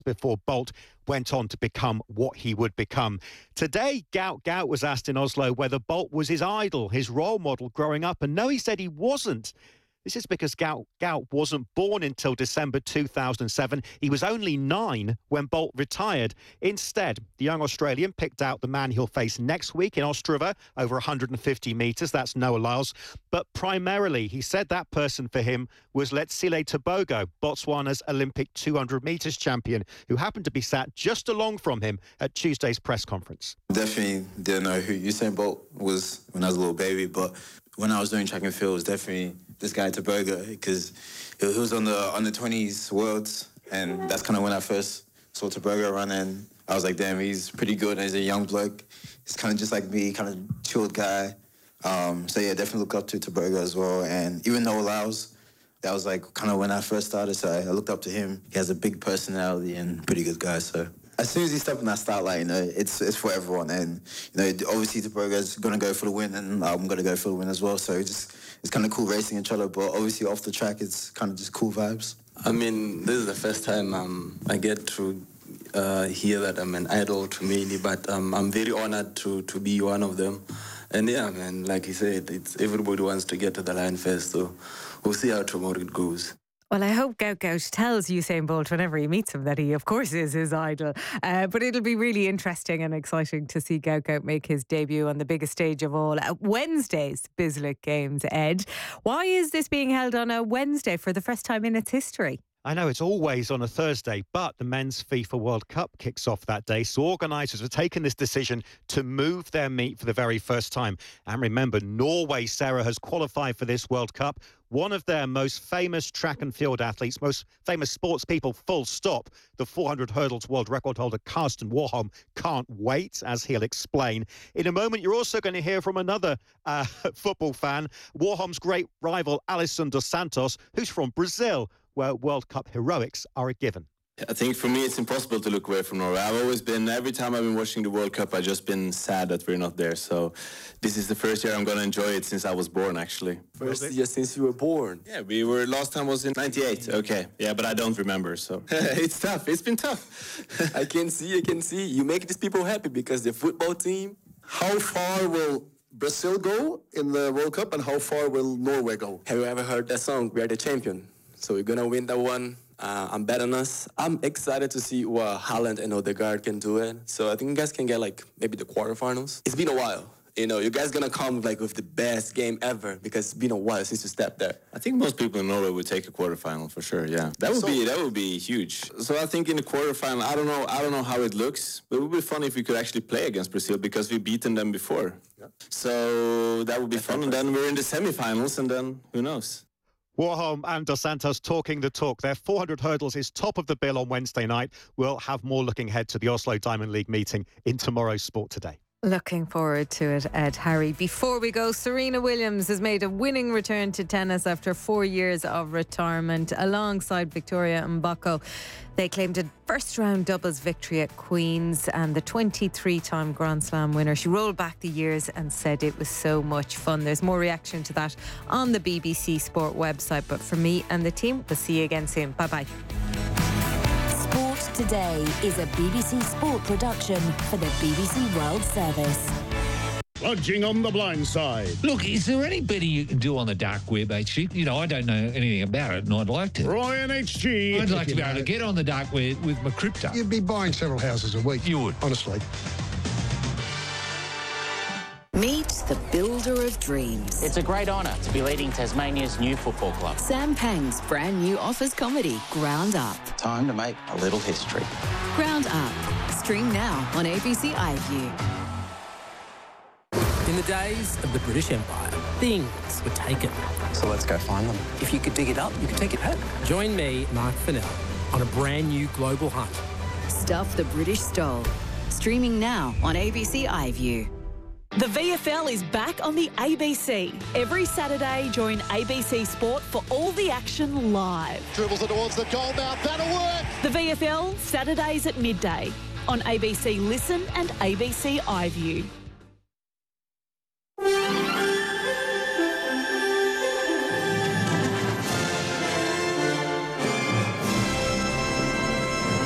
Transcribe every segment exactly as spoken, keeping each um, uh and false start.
before Bolt went on to become what he would become. Today, Gout Gout was asked in Oslo whether Bolt was his idol, his role model growing up, and no, he said he wasn't. This is because Gout Gout wasn't born until December two thousand seven. He was only nine when Bolt retired. Instead, the young Australian picked out the man he'll face next week in Ostrava, over one hundred fifty metres. That's Noah Lyles. But primarily, he said that person for him was Letsile Tebogo, Botswana's Olympic two hundred metres champion, who happened to be sat just along from him at Tuesday's press conference. Definitely didn't know who Usain Bolt was when I was a little baby, but when I was doing track and field, it was definitely this guy Tebogo, because he was on the under twenties Worlds, and that's kind of when I first saw Tebogo run, and I was like, damn, he's pretty good. He's a young bloke. He's kind of just like me, kind of chilled guy. Um, so yeah, definitely look up to Tebogo as well. And even Noah Lyles, that was like kind of when I first started, so I looked up to him. He has a big personality and pretty good guy, so as soon as he stepped in that start line, you know, it's it's for everyone. And, you know, obviously Tebogo's going to go for the win, and I'm going to go for the win as well. So it's just, it's kind of cool racing each other. But obviously off the track, it's kind of just cool vibes. I mean, this is the first time um, I get to uh, hear that I'm an idol to many, but um, I'm very honored to, to be one of them. And yeah, man, like you said, it's everybody wants to get to the line first. So we'll see how tomorrow it goes. Well, I hope Gout Gout tells Usain Bolt whenever he meets him that he, of course, is his idol. Uh, but it'll be really interesting and exciting to see Gout Gout make his debut on the biggest stage of all at Wednesday's Bislett Games, Ed. Why is this being held on a Wednesday for the first time in its history? I know it's always on a Thursday, but the Men's FIFA World Cup kicks off that day. So organisers have taken this decision to move their meet for the very first time. And remember, Norway, Sarah, has qualified for this World Cup. One of their most famous track and field athletes, most famous sports people, full stop, the four hundred hurdles world record holder Karsten Warholm, can't wait, as he'll explain. In a moment, you're also going to hear from another uh, football fan, Warholm's great rival, Alisson dos Santos, who's from Brazil, where World Cup heroics are a given. I think for me it's impossible to look away from Norway. I've always been, every time I've been watching the World Cup, I've just been sad that we're not there. So this is the first year I'm going to enjoy it since I was born, actually. First year since you were born? Yeah, we were, last time was in ninety-eight. Okay, yeah, but I don't remember, so. It's tough, it's been tough. I can see, I can see. You make these people happy because the football team. How far will Brazil go in the World Cup, and how far will Norway go? Have you ever heard that song, We Are the Champion? So we're going to win that one. Uh, I'm betting us. I'm excited to see what Haaland and Odegaard can do it. So I think you guys can get, like, maybe the quarterfinals. It's been a while. You know, you guys going to come, like, with the best game ever because it's been a while since you stepped there. I think most people in Norway would take a quarterfinal for sure, yeah. That would so, be that would be huge. So I think in the quarterfinal, I don't know I don't know how it looks, but it would be fun if we could actually play against Brazil because we've beaten them before. Yeah. So that would be fun. And then we're in the semifinals, and then who knows? Warholm and Dos Santos talking the talk. Their four hundred hurdles is top of the bill on Wednesday night. We'll have more looking ahead to the Oslo Diamond League meeting in tomorrow's Sport Today. Looking forward to it, Ed. Harry. Before we go, Serena Williams has made a winning return to tennis after four years of retirement. Alongside Victoria Mboko, they claimed a first-round doubles victory at Queen's, and the twenty-three-time Grand Slam winner. She rolled back the years and said it was so much fun. There's more reaction to that on the B B C Sport website. But for me and the team, we'll see you again soon. Bye-bye. Today is a B B C Sport production for the B B C World Service. Plunging on the blind side. Look, is there any betting you can do on the dark web, H G? You know, I don't know anything about it, and I'd like to. Ryan H G. I'd like to be able to get on the dark web with my crypto. You'd be buying several houses a week. You would. Honestly. Meet the builder of dreams. It's a great honour to be leading Tasmania's new football club. Sam Pang's brand new office comedy, Ground Up. Time to make a little history. Ground Up. Stream now on A B C iView. In the days of the British Empire, things were taken. So let's go find them. If you could dig it up, you could take it back. Join me, Mark Fennell, on a brand new global hunt. Stuff the British stole. Streaming now on A B C iView. The V F L is back on the A B C. Every Saturday, join A B C Sport for all the action live. Dribbles it towards the goal mouth. That'll work. The V F L, Saturdays at midday on A B C Listen and A B C iView. A B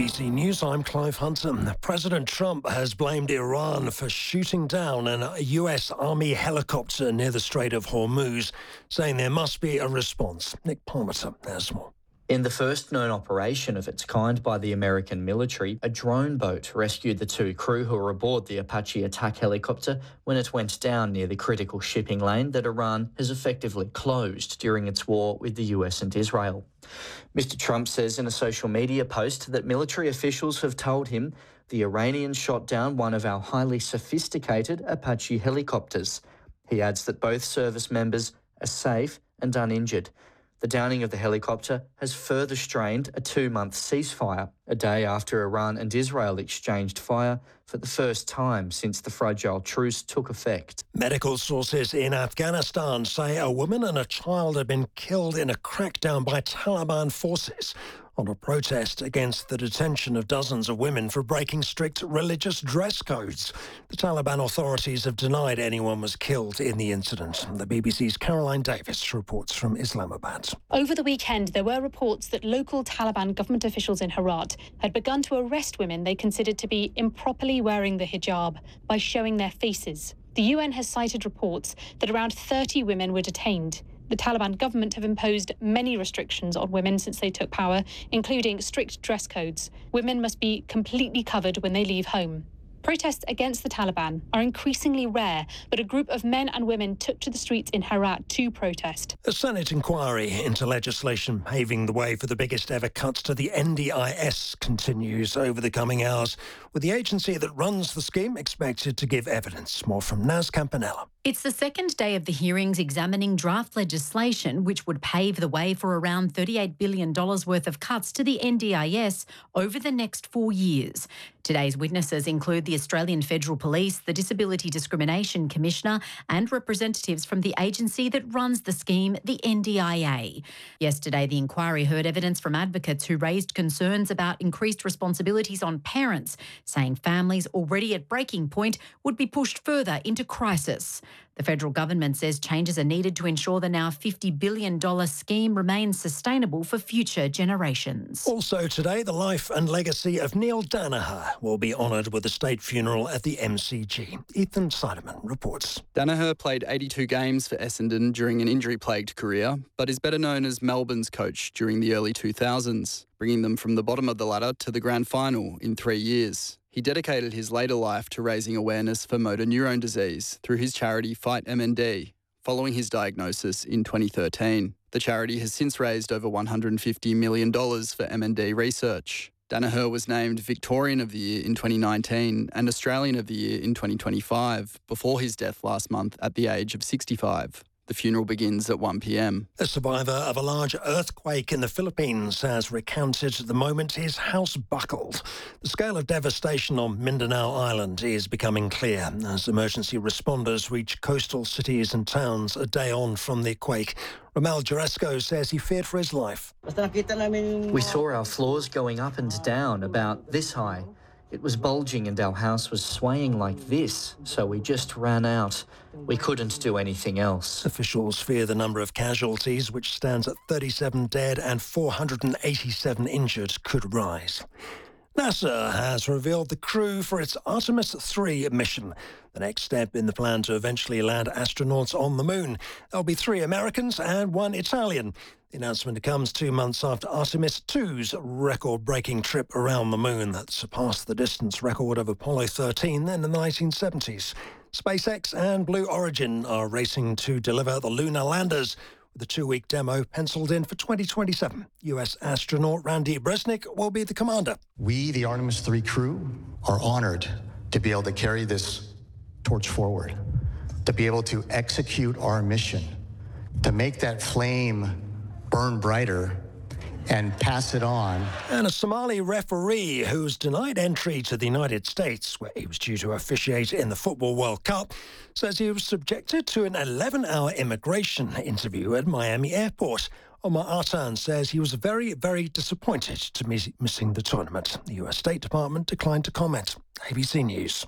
B C News, I'm Clive Hunter. President Trump has blamed Iran for shooting down an U S Army helicopter near the Strait of Hormuz, saying there must be a response. Nick Palmerton has more. In the first known operation of its kind by the American military, a drone boat rescued the two crew who were aboard the Apache attack helicopter when it went down near the critical shipping lane that Iran has effectively closed during its war with the U S and Israel. Mister Trump says in a social media post that military officials have told him the Iranians shot down one of our highly sophisticated Apache helicopters. He adds that both service members are safe and uninjured. The downing of the helicopter has further strained a two-month ceasefire, a day after Iran and Israel exchanged fire for the first time since the fragile truce took effect. Medical sources in Afghanistan say a woman and a child have been killed in a crackdown by Taliban forces on a protest against the detention of dozens of women for breaking strict religious dress codes. The Taliban authorities have denied anyone was killed in the incident. The B B C's Caroline Davis reports from Islamabad. Over the weekend, there were reports that local Taliban government officials in Herat had begun to arrest women they considered to be improperly wearing the hijab by showing their faces. The U N has cited reports that around thirty women were detained. The Taliban government have imposed many restrictions on women since they took power, including strict dress codes. Women must be completely covered when they leave home. Protests against the Taliban are increasingly rare, but a group of men and women took to the streets in Herat to protest. A Senate inquiry into legislation paving the way for the biggest ever cuts to the N D I S continues over the coming hours, with the agency that runs the scheme expected to give evidence. More from Naz Campanella. It's the second day of the hearings examining draft legislation which would pave the way for around thirty-eight billion dollars worth of cuts to the N D I S over the next four years. Today's witnesses include the Australian Federal Police, the Disability Discrimination Commissioner and representatives from the agency that runs the scheme, the N D I A. Yesterday, the inquiry heard evidence from advocates who raised concerns about increased responsibilities on parents, saying families already at breaking point would be pushed further into crisis. The federal government says changes are needed to ensure the now fifty billion dollars scheme remains sustainable for future generations. Also today, the life and legacy of Neil Danaher will be honoured with a state funeral at the M C G. Ethan Sideman reports. Danaher played eighty-two games for Essendon during an injury-plagued career, but is better known as Melbourne's coach during the early two thousands, bringing them from the bottom of the ladder to the grand final in three years. He dedicated his later life to raising awareness for motor neurone disease through his charity Fight M N D, following his diagnosis in twenty thirteen. The charity has since raised over one hundred fifty million dollars for M N D research. Danaher was named Victorian of the Year in twenty nineteen and Australian of the Year in twenty twenty-five, before his death last month at the age of sixty-five. The funeral begins at one p m. A survivor of a large earthquake in the Philippines has recounted the moment his house buckled. The scale of devastation on Mindanao Island is becoming clear as emergency responders reach coastal cities and towns a day on from the quake. Romel Jaresco says he feared for his life. We saw our floors going up and down about this high. It was bulging and our house was swaying like this, so we just ran out. We couldn't do anything else. Officials fear the number of casualties, which stands at thirty-seven dead and four hundred eighty-seven injured, could rise. NASA has revealed the crew for its Artemis three mission, the next step in the plan to eventually land astronauts on the moon. There'll be three Americans and one Italian. The announcement comes two months after Artemis two's record-breaking trip around the moon that surpassed the distance record of Apollo thirteen in the nineteen seventies. SpaceX and Blue Origin are racing to deliver the lunar landers, with a two-week demo penciled in for twenty twenty-seven. U S astronaut Randy Bresnik will be the commander. We, the Artemis three crew, are honored to be able to carry this torch forward, to be able to execute our mission, to make that flame burn brighter and pass it on. And a Somali referee who's denied entry to the United States, where he was due to officiate in the Football World Cup, says he was subjected to an eleven-hour immigration interview at Miami Airport. Omar Artan says he was very, very disappointed to miss missing the tournament. The U S State Department declined to comment. A B C News.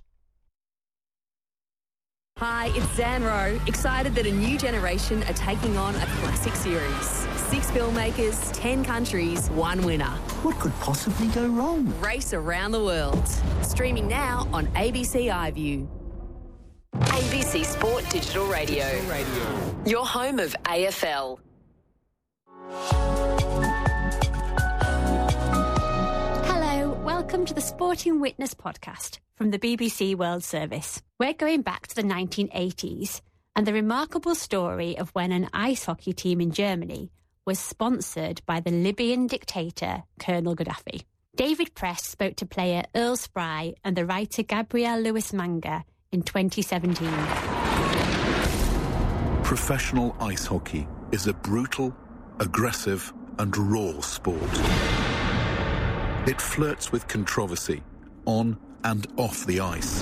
Hi, it's Zan Rowe, excited that a new generation are taking on a classic series. Six filmmakers, ten countries, one winner. What could possibly go wrong? Race around the world. Streaming now on A B C iView. A B C Sport Digital Radio. Digital Radio. Your home of A F L. Hello, welcome to the Sporting Witness podcast from the B B C World Service. We're going back to the nineteen eighties and the remarkable story of when an ice hockey team in Germany was sponsored by the Libyan dictator Colonel Gaddafi. David Press spoke to player Earl Spry and the writer Gabriel Lewis Manga in twenty seventeen. Professional ice hockey is a brutal, aggressive and raw sport. It flirts with controversy on and off the ice.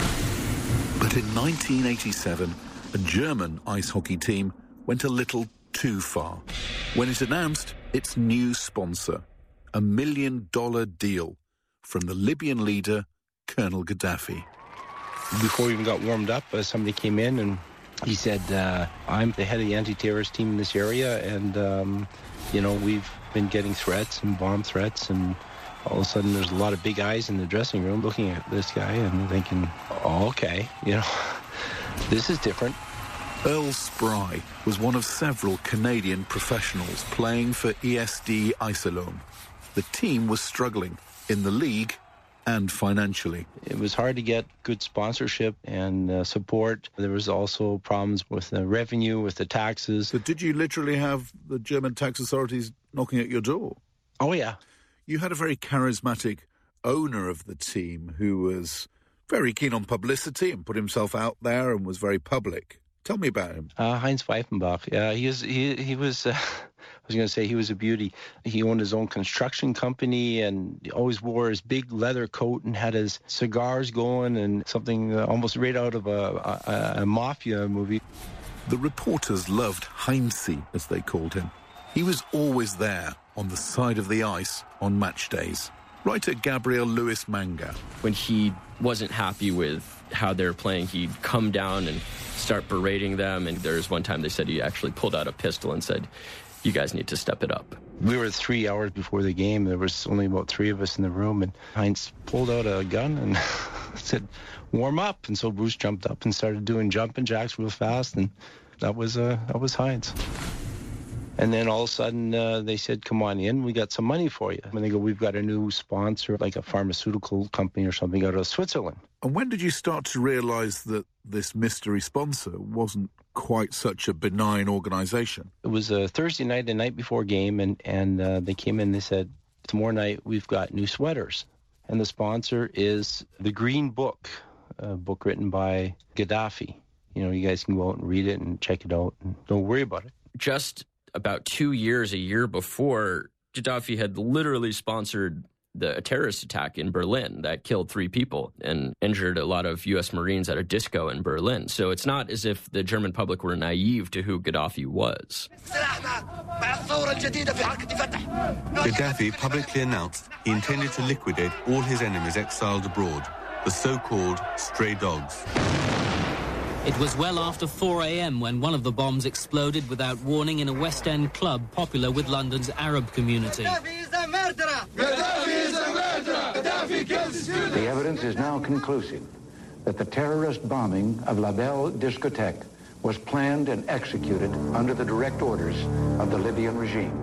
But in nineteen eighty-seven, a German ice hockey team went a little too far when it announced its new sponsor, a million dollar deal from the Libyan leader, Colonel Gaddafi. Before we even got warmed up, uh, somebody came in and he said, uh, I'm the head of the anti-terrorist team in this area, and, um, you know, we've been getting threats and bomb threats, and all of a sudden there's a lot of big eyes in the dressing room looking at this guy and thinking, oh, okay, you know, this is different. Earl Spry was one of several Canadian professionals playing for E S D Iserlohn. The team was struggling in the league and financially. It was hard to get good sponsorship and uh, support. There was also problems with the revenue, with the taxes. So did you literally have the German tax authorities knocking at your door? Oh, yeah. You had a very charismatic owner of the team who was very keen on publicity and put himself out there and was very public. Tell me about him. Uh, Heinz Weifenbach. Yeah, he was. He he was. Uh, I was going to say he was a beauty. He owned his own construction company and he always wore his big leather coat and had his cigars going and something uh, almost right out of a, a, a mafia movie. The reporters loved Heinzie, as they called him. He was always there on the side of the ice on match days. Writer Gabriel Lewis Manga. When he wasn't happy with how they were playing, he'd come down and start berating them. And there was one time they said he actually pulled out a pistol and said, you guys need to step it up. We were three hours before the game. There was only about three of us in the room. And Heinz pulled out a gun and said, warm up. And so Bruce jumped up and started doing jumping jacks real fast. And that was, uh, that was Heinz. And then all of a sudden, uh, they said, come on in, we got some money for you. And they go, we've got a new sponsor, like a pharmaceutical company or something out of Switzerland. And when did you start to realize that this mystery sponsor wasn't quite such a benign organization? It was a Thursday night, the night before game, and, and uh, they came in, they said, tomorrow night we've got new sweaters. And the sponsor is The Green Book, a book written by Gaddafi. You know, you guys can go out and read it and check it out, and don't worry about it. Just about two years, a year before, Gaddafi had literally sponsored the terrorist attack in Berlin that killed three people and injured a lot of U S Marines at a disco in Berlin. So it's not as if the German public were naive to who Gaddafi was. Gaddafi publicly announced he intended to liquidate all his enemies exiled abroad, the so-called stray dogs. It was well after four a.m. when one of the bombs exploded without warning in a West End club popular with London's Arab community. Gaddafi is a murderer! Gaddafi is a murderer! Gaddafi kills children! The evidence is now conclusive that the terrorist bombing of La Belle Discotheque was planned and executed under the direct orders of the Libyan regime.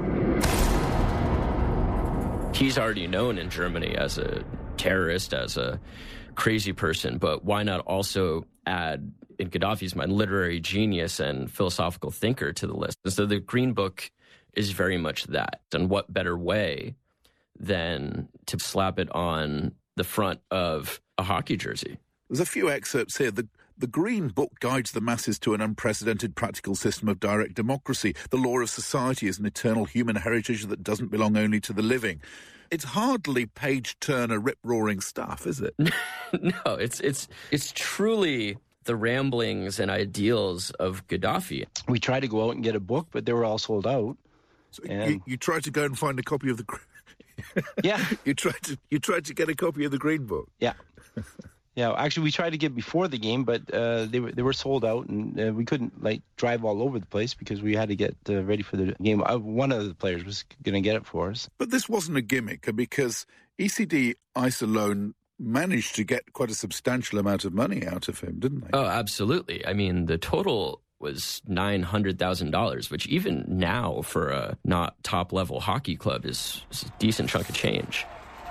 He's already known in Germany as a terrorist, as a crazy person, but why not also add, in Gaddafi's mind, literary genius and philosophical thinker to the list? And so the Green Book is very much that. And what better way than to slap it on the front of a hockey jersey? There's a few excerpts here. The, the Green Book guides the masses to an unprecedented practical system of direct democracy. The law of society is an eternal human heritage that doesn't belong only to the living. It's hardly page-turner, rip-roaring stuff, is it? No, it's it's it's truly the ramblings and ideals of Gaddafi. We tried to go out and get a book, but they were all sold out. So and you, you tried to go and find a copy of the... Yeah. you tried to you tried to get a copy of the Green Book? Yeah. Yeah, actually, we tried to get before the game, but uh, they were they were sold out, and uh, we couldn't like drive all over the place because we had to get uh, ready for the game. Uh, one of the players was going to get it for us. But this wasn't a gimmick because E C D Isilone managed to get quite a substantial amount of money out of him, didn't they? Oh, absolutely. I mean, the total was nine hundred thousand dollars, which even now for a not top-level hockey club is, is a decent chunk of change.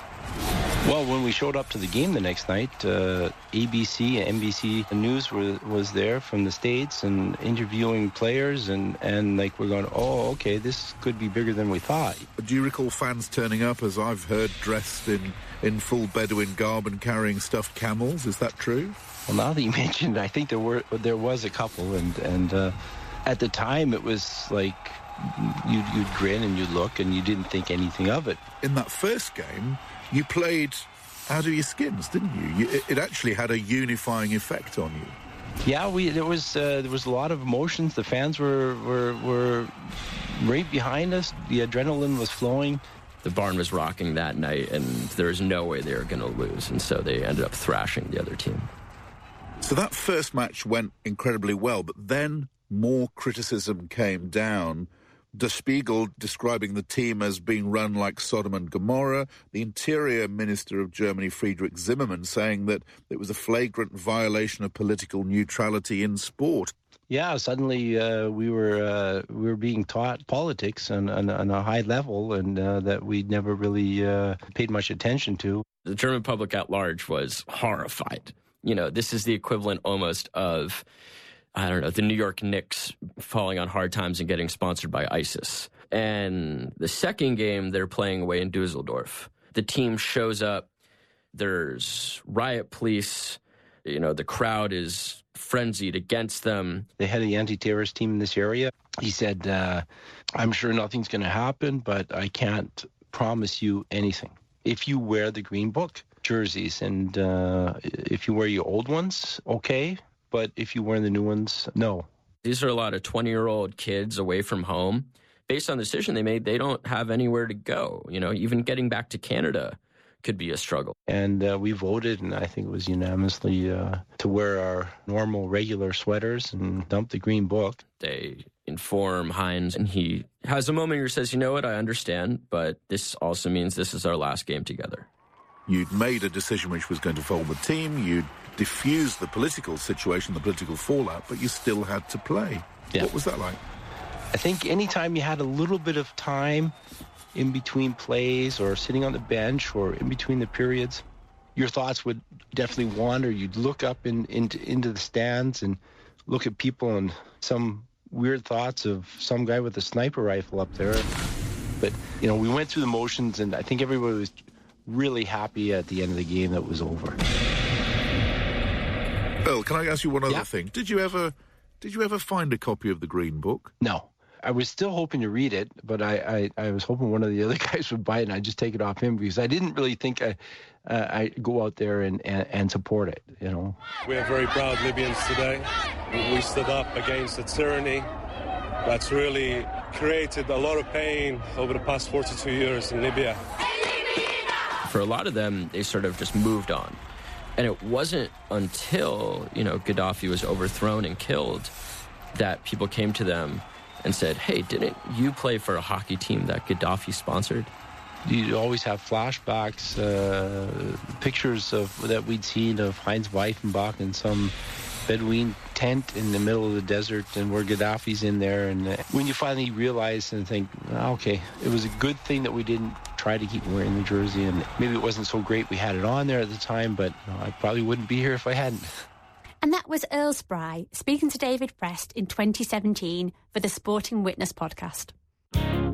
Well, when we showed up to the game the next night, uh, A B C and N B C News were, was there from the States and interviewing players, and, and like we're going, oh, okay, this could be bigger than we thought. Do you recall fans turning up, as I've heard, dressed in, in full Bedouin garb and carrying stuffed camels? Is that true? Well, now that you mentioned it, I think there were there was a couple, and, and uh, at the time it was like you'd, you'd grin and you'd look and you didn't think anything of it. In that first game, you played out of your skins, didn't you? you it actually had a unifying effect on you. Yeah, we there was uh, there was a lot of emotions. The fans were, were were right behind us. The adrenaline was flowing. The barn was rocking that night, and there was no way they were going to lose, and so they ended up thrashing the other team. So that first match went incredibly well, but then more criticism came down. Der Spiegel describing the team as being run like Sodom and Gomorrah. The Interior Minister of Germany, Friedrich Zimmermann, saying that it was a flagrant violation of political neutrality in sport. Yeah, suddenly uh, we were uh, we were being taught politics on, on, on a high level, and uh, that we never really uh, paid much attention to. The German public at large was horrified. You know, this is the equivalent almost of, I don't know, the New York Knicks falling on hard times and getting sponsored by ISIS. And the second game, they're playing away in Dusseldorf. The team shows up. There's riot police. You know, the crowd is frenzied against them. They had the anti-terrorist team in this area. He said, uh, I'm sure nothing's going to happen, but I can't promise you anything. If you wear the Green Book jerseys, and uh, if you wear your old ones, okay. But if you wear the new ones, no. These are a lot of twenty-year-old kids away from home. Based on the decision they made, they don't have anywhere to go. You know, even getting back to Canada could be a struggle. And uh, we voted, and I think it was unanimously uh, to wear our normal, regular sweaters and dump the Green Book. They inform Heinz, and he has a moment where he says, you know what, I understand, but this also means this is our last game together. You'd made a decision which was going to fold the team. You'd diffused the political situation, the political fallout, but you still had to play. Yeah. What was that like? I think anytime you had a little bit of time in between plays or sitting on the bench or in between the periods, your thoughts would definitely wander. You'd look up in, into, into the stands and look at people and some weird thoughts of some guy with a sniper rifle up there. But, you know, we went through the motions, and I think everybody was really happy at the end of the game that was over. Earl, can I ask you one other yeah. thing? Did you ever did you ever find a copy of the Green Book? No. I was still hoping to read it, but I, I, I was hoping one of the other guys would buy it and I'd just take it off him, because I didn't really think I, uh, I'd go out there and, and, and support it, you know. We are very proud Libyans today. We stood up against the tyranny that's really created a lot of pain over the past forty-two years in Libya. For a lot of them, they sort of just moved on. And it wasn't until, you know, Gaddafi was overthrown and killed that people came to them and said, hey, didn't you play for a hockey team that Gaddafi sponsored? You always have flashbacks, uh, pictures of that we'd seen of Heinz Weifenbach in some Bedouin tent in the middle of the desert, and where Gaddafi's in there. And uh, when you finally realize and think, oh, okay, it was a good thing that we didn't try to keep wearing the jersey, and maybe it wasn't so great we had it on there at the time, but you know, I probably wouldn't be here if I hadn't. And that was Earl Spry speaking to David Prest in twenty seventeen for the Sporting Witness podcast.